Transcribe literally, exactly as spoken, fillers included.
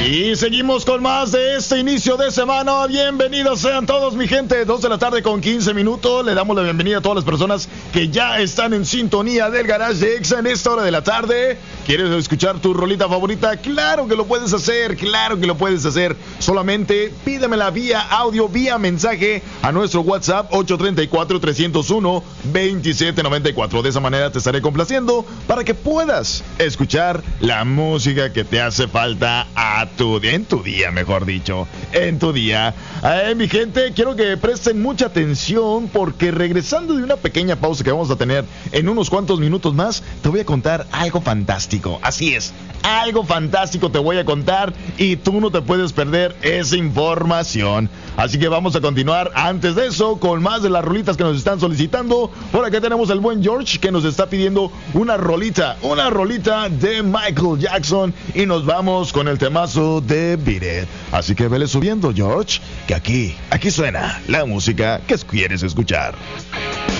Y seguimos con más de este inicio de semana. Bienvenidos sean todos, mi gente. Dos de la tarde con quince minutos. Le damos la bienvenida a todas las personas que ya están en sintonía del Garage de Exa en esta hora de la tarde. ¿Quieres escuchar tu rolita favorita? Claro que lo puedes hacer, claro que lo puedes hacer. Solamente pídemela vía audio, vía mensaje a nuestro WhatsApp ocho tres cuatro, tres cero uno, dos siete nueve cuatro. De esa manera te estaré complaciendo para que puedas escuchar la música que te hace falta a tu día, en tu día, mejor dicho, en tu día. Eh, mi gente, quiero que presten mucha atención porque regresando de una pequeña pausa que vamos a tener en unos cuantos minutos más, te voy a contar algo fantástico. Así es, algo fantástico te voy a contar y tú no te puedes perder esa información. Así que vamos a continuar antes de eso con más de las rolitas que nos están solicitando. Por acá tenemos al buen George que nos está pidiendo una rolita, una rolita de Michael Jackson y nos vamos con el temazo de Beat It. Así que vele subiendo, George, que aquí, aquí suena la música que quieres escuchar.